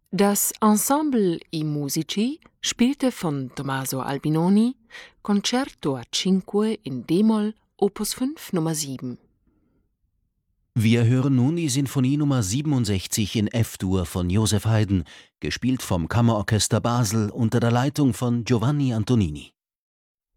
Das Ensemble I Musici spielte von Tommaso Albinoni Concerto a cinque in d-Moll Opus 5 Nummer 7. Wir hören nun die Sinfonie Nummer 67 in F-Dur von Joseph Haydn, gespielt vom Kammerorchester Basel unter der Leitung von Giovanni Antonini.